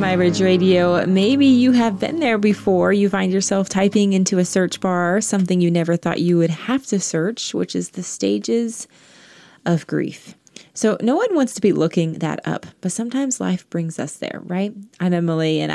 My Ridge Radio. Maybe you have been there before. You find yourself typing into a search bar something you never thought you would have to search, which is the stages of grief. So no one wants to be looking that up, but sometimes life brings us there, right? I'm Emily, and